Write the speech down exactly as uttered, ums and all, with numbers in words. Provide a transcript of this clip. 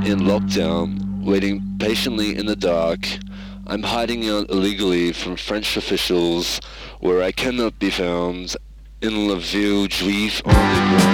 in lockdown, waiting patiently in the dark. I'm hiding out illegally from French officials where I cannot be found in La Ville Juif underground.